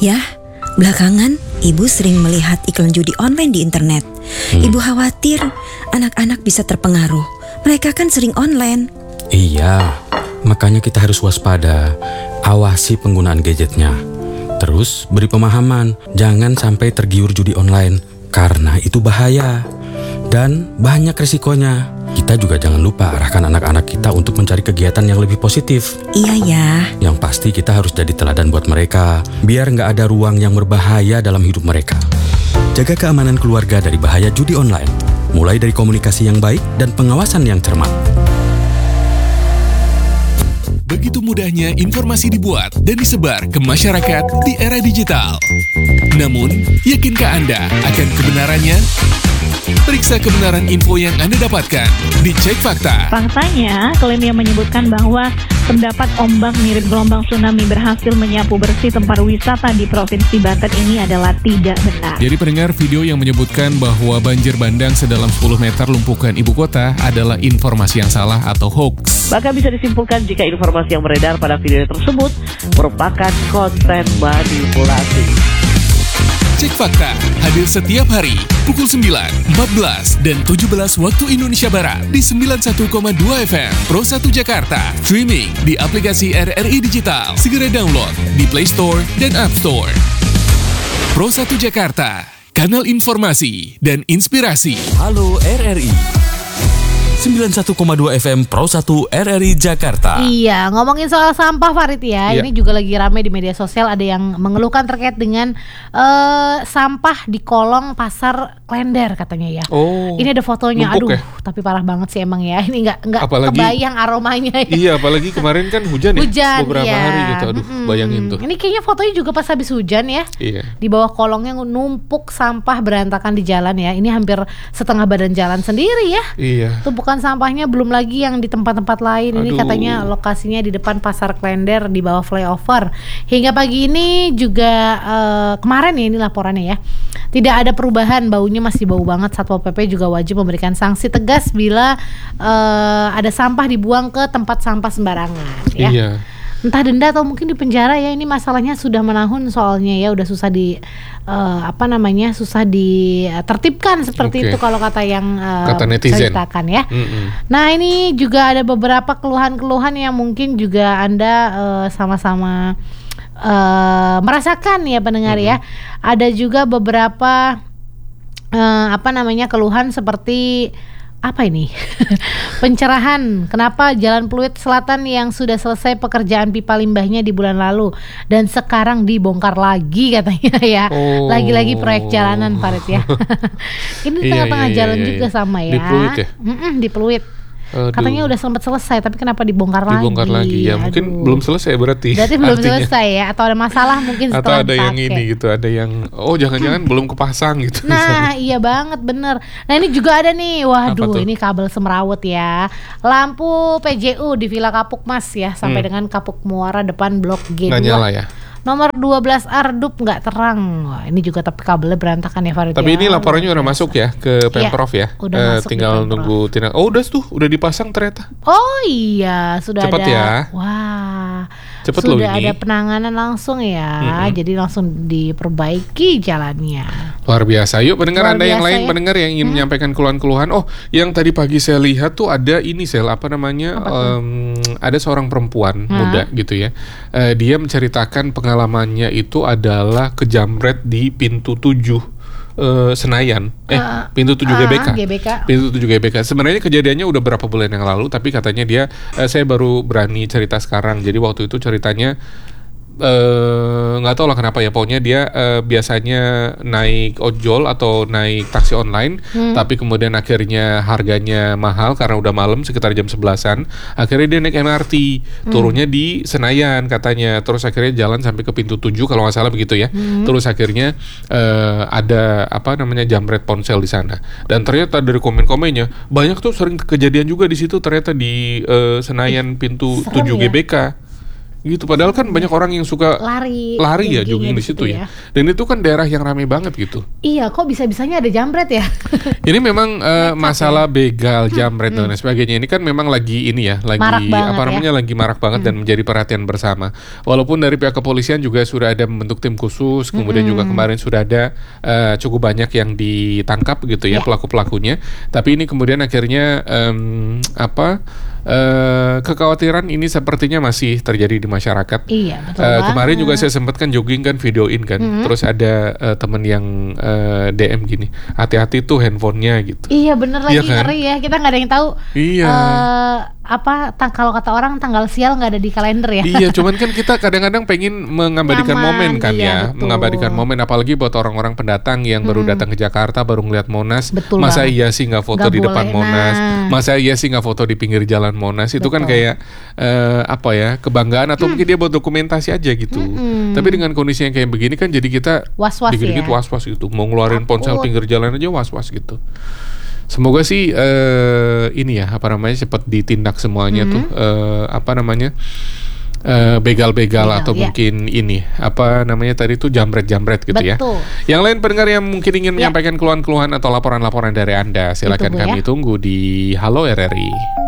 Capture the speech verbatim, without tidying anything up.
Ya, belakangan ibu sering melihat iklan judi online di internet. Hmm. Ibu khawatir anak-anak bisa terpengaruh. Mereka kan sering online. Iya, makanya kita harus waspada. Awasi penggunaan gadgetnya. Terus beri pemahaman, jangan sampai tergiur judi online, karena itu bahaya. Dan banyak risikonya. Kita juga jangan lupa arahkan anak-anak kita untuk mencari kegiatan yang lebih positif. Iya ya. Yang pasti kita harus jadi teladan buat mereka, biar nggak ada ruang yang berbahaya dalam hidup mereka. Jaga keamanan keluarga dari bahaya judi online, mulai dari komunikasi yang baik dan pengawasan yang cermat. Begitu mudahnya informasi dibuat dan disebar ke masyarakat di era digital. Namun, yakinkah Anda akan kebenarannya? Periksa kebenaran info yang Anda dapatkan di Cek Fakta. Faktanya, klaim yang menyebutkan bahwa pendapat ombak mirip gelombang tsunami berhasil menyapu bersih tempat wisata di Provinsi Banten ini adalah tidak benar. Jadi pendengar, video yang menyebutkan bahwa banjir bandang sedalam sepuluh meter lumpuhkan ibu kota adalah informasi yang salah atau hoax. Bahkan bisa disimpulkan jika informasi yang beredar pada video tersebut merupakan konten manipulasi. Cek Fakta hadir setiap hari pukul sembilan, empat belas, dan tujuh belas waktu Indonesia Barat di sembilan puluh satu koma dua F M Pro satu Jakarta. Streaming di aplikasi R R I Digital. Segera download di Play Store dan App Store. Pro satu Jakarta, kanal informasi dan inspirasi. Halo R R I. sembilan puluh satu koma dua F M Pro satu R R I Jakarta. Iya, ngomongin soal sampah Farid ya. Iya. Ini juga lagi ramai di media sosial, ada yang mengeluhkan terkait dengan uh, sampah di kolong pasar Klender katanya ya. Oh. Ini ada fotonya. Aduh, ya? tapi parah banget sih emang ya. Ini nggak nggak Apalagi- kebayang aromanya ya. Iya, apalagi kemarin kan hujan ya. Hujan, Beberapa iya. hari gitu. Aduh, Mm-mm. bayangin tuh. Ini kayaknya fotonya juga pas habis hujan ya. Iya. Di bawah kolongnya numpuk sampah berantakan di jalan ya. Ini hampir setengah badan jalan sendiri ya. Iya. Tumpukan sampahnya belum lagi yang di tempat-tempat lain. Ini Aduh. katanya lokasinya di depan pasar Klender di bawah flyover. Hingga pagi ini juga eh, kemarin ya ini laporannya ya. Tidak ada perubahan, baunya masih bau banget. Satpol P P juga wajib memberikan sanksi tegas bila eh, ada sampah dibuang ke tempat sampah sembarangan ya. Iya. Entah denda atau mungkin di penjara ya. Ini masalahnya sudah menahun soalnya ya, udah susah di eh, apa namanya susah ditertipkan seperti Oke. itu kalau kata yang eh, Kata netizen. ceritakan ya. Mm-mm. Nah ini juga ada beberapa keluhan-keluhan yang mungkin juga Anda eh, sama-sama eh, merasakan ya pendengar ya. Ada juga beberapa eh, apa namanya keluhan seperti apa ini pencerahan. Kenapa Jalan Pluit Selatan yang sudah selesai pekerjaan pipa limbahnya di bulan lalu dan sekarang dibongkar lagi katanya ya. Oh. Lagi-lagi proyek jalanan Farid ya. Ini di Iya, tengah-tengah iya, jalan iya, juga iya. sama ya. Di Pluit ya? Mm-mm, di Pluit. Aduh. Katanya udah sempat selesai, tapi kenapa dibongkar, Dibongkar lagi ya. Mungkin Aduh. belum selesai berarti. Berarti belum artinya. selesai ya, atau ada masalah mungkin Atau setelah ada yang dipakai. ini gitu, ada yang oh jangan-jangan belum kepasang gitu. Nah iya banget bener. Nah ini juga ada nih, waduh Apa tuh? ini kabel semrawut ya. Lampu P J U di Villa Kapuk Mas ya, sampai Hmm. dengan Kapuk Muara depan Blok G dua. Nggak nyala ya. Nomor dua belas Ardup nggak terang. Wah, ini juga tapi kabelnya berantakan ya Farid. Tapi ya. ini laporannya udah masuk ya ke Pemprov ya. udah Eh, masuk di tinggal Pemprov. nunggu tindak. Oh udah tuh, udah dipasang ternyata. Oh iya sudah Cepet ada. ya. Wah. Cepet sudah loh ini. ada penanganan langsung ya. Mm-mm. Jadi langsung diperbaiki jalannya. Luar biasa. Yuk pendengar Luar Anda yang biasa lain ya. pendengar yang ingin menyampaikan keluhan-keluhan. Oh, yang tadi pagi saya lihat tuh ada ini sel apa namanya? Apa tuh? em, ada seorang perempuan Hah? muda gitu ya. Eh, dia menceritakan pengalamannya itu adalah kejamret di pintu tujuh eh, Senayan. Eh, Ah, pintu tujuh ah, G B K. G B K. Pintu tujuh G B K. Sebenarnya kejadiannya udah berapa bulan yang lalu, tapi katanya dia eh, saya baru berani cerita sekarang. Jadi waktu itu ceritanya eh, nggak tahu lah kenapa ya, pokoknya dia eh, biasanya naik ojol atau naik taksi online, Hmm. tapi kemudian akhirnya harganya mahal karena udah malam sekitar jam sebelasan. Akhirnya dia naik M R T, turunnya di Senayan katanya, terus akhirnya jalan sampai ke pintu tujuh kalau nggak salah begitu ya. Terus akhirnya eh, ada apa namanya jamret ponsel di sana, dan ternyata dari komen-komennya banyak tuh sering kejadian juga di situ ternyata di eh, Senayan pintu serem tujuh ya. G B K. gitu. Padahal kan banyak orang yang suka lari, lari ya, jogging jogging di situ ya. Dan itu kan daerah yang ramai banget gitu. Iya, kok bisa-bisanya ada jambret ya? Ini memang uh, masalah begal, jambret dan lain sebagainya. Ini kan memang lagi ini ya, lagi Marak banget apa namanya, ya. lagi marak banget dan menjadi perhatian bersama. Walaupun dari pihak kepolisian juga sudah ada membentuk tim khusus, kemudian juga kemarin sudah ada uh, cukup banyak yang ditangkap gitu ya, Ya. pelaku-pelakunya. Tapi ini kemudian akhirnya um, apa? Uh, kekhawatiran ini sepertinya masih terjadi di masyarakat. Iya, betul Uh, banget. kemarin juga saya sempat kan jogging kan, videoin kan. Mm-hmm. Terus ada uh, temen yang uh, D M gini, hati-hati tuh handphonenya gitu. Iya bener Iya lagi, kan? ngeri ya. Kita nggak ada yang tahu. Iya. eh, apa tang- kalau kata orang tanggal sial nggak ada di kalender ya. Iya, cuman kan kita kadang-kadang pengen mengabadikan Nyaman, momen kan iya, ya, betul. mengabadikan momen, apalagi buat orang-orang pendatang yang baru datang ke Jakarta, baru ngeliat Monas. Betul Masa banget. iya sih nggak foto Nggak di depan boleh, Monas? nah. Masa iya sih nggak foto di pinggir jalan Monas? Itu kan Betul. kayak eh, apa ya, kebanggaan atau mungkin dia buat dokumentasi aja gitu. Mm-mm. Tapi dengan kondisi yang kayak begini kan jadi kita Was-was dikit-dikit ya. was-was gitu, mau ngeluarin Takut. ponsel pinggir jalan aja was-was gitu. Semoga sih eh, ini ya, apa namanya, cepat ditindak semuanya tuh eh, apa namanya, eh, begal-begal Begal, atau ya. mungkin ini apa namanya tadi tuh, jambret-jambret gitu ya. Betul. Yang lain pendengar yang mungkin ingin Ya. menyampaikan keluhan-keluhan atau laporan-laporan dari Anda, silakan Ditunggu kami ya. tunggu di Halo R R I.